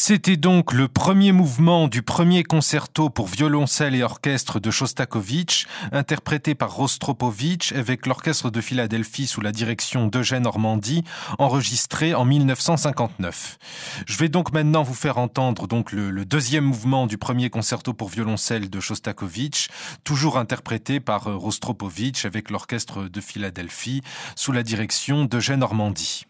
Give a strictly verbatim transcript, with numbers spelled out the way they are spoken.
C'était donc le premier mouvement du premier concerto pour violoncelle et orchestre de Chostakovitch, interprété par Rostropovitch avec l'Orchestre de Philadelphie sous la direction d'Eugène Ormandy, enregistré en mille neuf cent cinquante-neuf. Je vais donc maintenant vous faire entendre donc le, le deuxième mouvement du premier concerto pour violoncelle de Chostakovitch, toujours interprété par Rostropovitch avec l'Orchestre de Philadelphie sous la direction d'Eugène Ormandy.